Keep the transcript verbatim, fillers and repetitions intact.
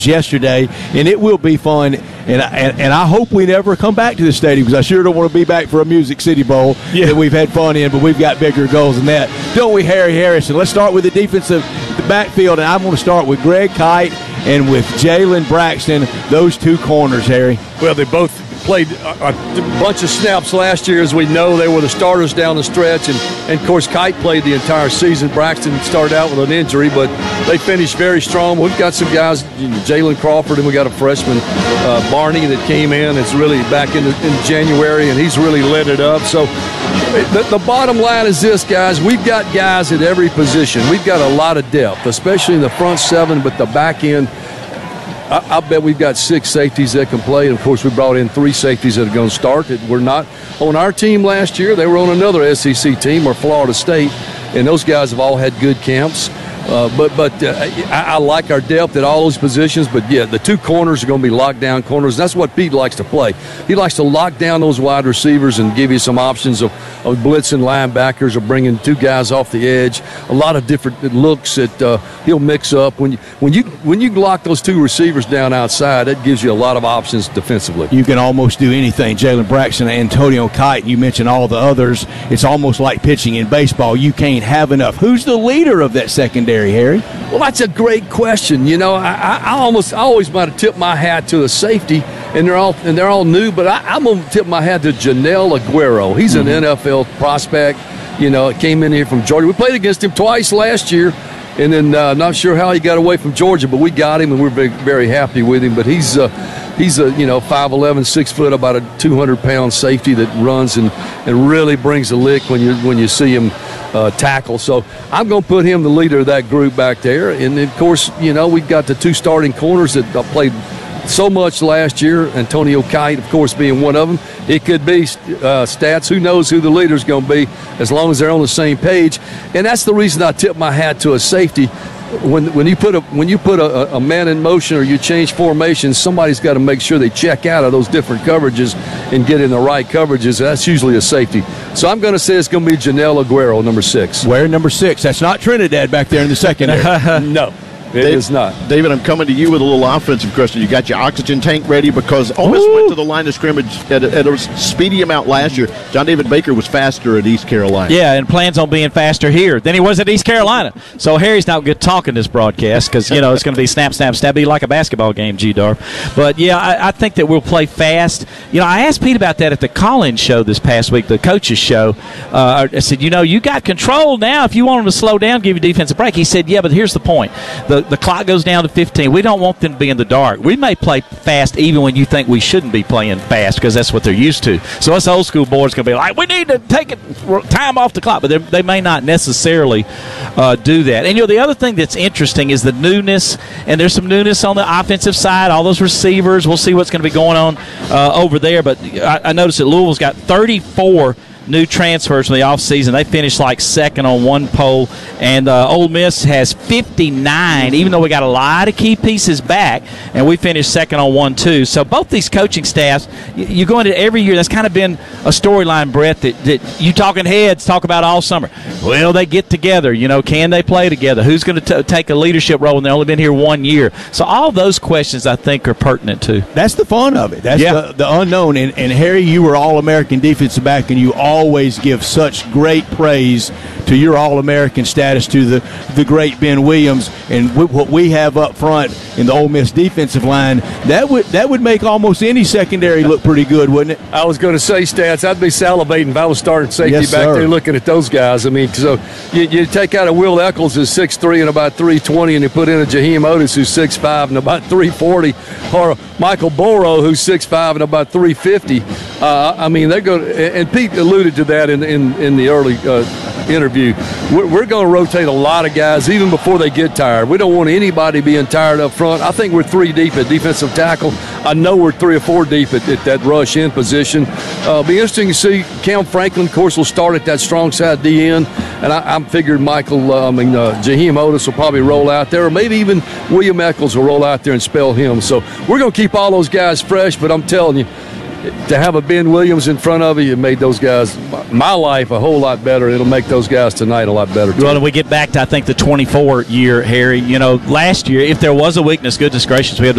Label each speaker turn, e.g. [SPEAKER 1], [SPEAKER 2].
[SPEAKER 1] yesterday, and it will be fun, and I, and, and I hope we never come back to this stadium, because I sure don't want to be back for a Music City Bowl yeah. that we've had fun in, but we've got bigger goals than that, don't we, Harry Harrison? Let's start with the defensive the backfield, and I'm going to start with Greg Kite and with Jalen Braxton, those two corners, Harry.
[SPEAKER 2] Well, they both played a, a bunch of snaps last year. As we know, they were the starters down the stretch, and, and of course Kite played the entire season. Braxton started out with an injury, but they finished very strong. We've got some guys, you know, Jalen Crawford, and we got a freshman, uh, Barney, that came in. It's really back in, the, in January, and he's really lit it up. So the, the bottom line is this, guys. We've got guys at every position. We've got a lot of depth, especially in the front seven, but the back end, I, I bet we've got six safeties that can play. And, of course, we brought in three safeties that are going to start. That were not on our team last year. They were on another S E C team, or Florida State, and those guys have all had good camps. Uh, but but uh, I, I like our depth at all those positions. But, yeah, the two corners are going to be lockdown corners. That's what Pete likes to play. He likes to lock down those wide receivers and give you some options of, of blitzing linebackers or bringing two guys off the edge. A lot of different looks that uh, he'll mix up. When you, when, you, when you lock those two receivers down outside, that gives you a lot of options defensively.
[SPEAKER 1] You can almost do anything. Jalen Braxton and Antonio Kite, you mentioned all the others. It's almost like pitching in baseball. You can't have enough. Who's the leader of that secondary, Harry?
[SPEAKER 2] Well, that's a great question. You know, I, I, I almost I always might have tipped my hat to a safety, and they're all and they're all new. But I, I'm gonna tip my hat to Janelle Aguero. He's mm-hmm. an N F L prospect. You know, came in here from Georgia. We played against him twice last year, and then uh, not sure how he got away from Georgia, but we got him, and we're very, very happy with him. But he's uh, he's a you know five eleven, six foot, about a two hundred pound safety that runs and, and really brings a lick when you when you see him uh, tackle. So I'm going to put him the leader of that group back there. And of course, you know, we've got the two starting corners that played so much last year. Antonio Kite, of course, being one of them. It could be uh, Stats. Who knows who the leader's going to be, as long as they're on the same page. And that's the reason I tip my hat to a safety. When when you put a when you put a, a man in motion or you change formations, somebody's got to make sure they check out of those different coverages and get in the right coverages. That's usually a safety. So I'm going to say it's going to be Janelle Aguero, number six.
[SPEAKER 1] Where number six? That's not Trinidad back there in the secondary.
[SPEAKER 2] No. It
[SPEAKER 3] Dave,
[SPEAKER 2] is not.
[SPEAKER 3] David, I'm coming to you with a little offensive question. You got your oxygen tank ready, because Ole Miss went to the line of scrimmage at a, at a speedy amount last year. John David Baker was faster at East Carolina.
[SPEAKER 4] Yeah, and plans on being faster here than he was at East Carolina. So Harry's not good talking this broadcast, because, you know, it's going to be snap, snap, snap, be like a basketball game, G-Darf. But, yeah, I, I think that we'll play fast. You know, I asked Pete about that at the call-in show this past week, the coaches' show. Uh, I said, you know, you got control now. If you want them to slow down, give you a defensive break. He said, yeah, but here's the point. The, the clock goes down to fifteen. We don't want them to be in the dark. We may play fast even when you think we shouldn't be playing fast, because that's what they're used to. So us old school boards going to be like, we need to take it, time off the clock, but they may not necessarily uh, do that. And, you know, the other thing that's interesting is the newness, and there's some newness on the offensive side. All those receivers, we'll see what's going to be going on uh, over there. But I, I noticed that Louisville's got thirty-four new transfers from the offseason. They finished like second on one poll, and uh, Ole Miss has fifty-nine, even though we got a lot of key pieces back, and we finished second on one too. So both these coaching staffs, you, you go into every year, that's kind of been a storyline, Brett, that, that you talking heads talk about all summer. Will they get together? You know, can they play together? Who's going to take a leadership role when they've only been here one year? So all those questions, I think, are pertinent too.
[SPEAKER 1] That's the fun of it. That's
[SPEAKER 4] yeah.
[SPEAKER 1] the, the unknown. And, and Harry, you were All-American defensive back, and you always give such great praise to your All-American status, to the, the great Ben Williams, and w- what we have up front in the Ole Miss defensive line. That would that would make almost any secondary look pretty good, wouldn't it?
[SPEAKER 2] I was going to say, Stats, I'd be salivating if I was starting safety
[SPEAKER 1] yes,
[SPEAKER 2] back
[SPEAKER 1] sir.
[SPEAKER 2] there looking at those guys. I mean, so you, you take out a Will Eccles who's six three and about three twenty, and you put in a Jaheim Otis who's six five and about three forty, or Michael Boro who's six five and about three fifty. Uh, I mean, they're going to, and Pete alluded to that in in, in the early uh, interview. We're, we're going to rotate a lot of guys even before they get tired. We don't want anybody being tired up front. I think we're three deep at defensive tackle. I know we're three or four deep at, at that rush in position. Uh, be interesting to see. Cam Franklin, of course, will start at that strong side D N, and I, I'm figuring Michael, uh, I mean, uh, Jaheim Otis will probably roll out there, or maybe even William Eccles will roll out there and spell him. So we're going to keep all those guys fresh, but I'm telling you, to have a Ben Williams in front of you, it made those guys, my life, a whole lot better. It'll make those guys tonight a lot better, too.
[SPEAKER 4] Well, and we get back to, I think, the twenty-four year, Harry. You know, last year, if there was a weakness, goodness gracious, we had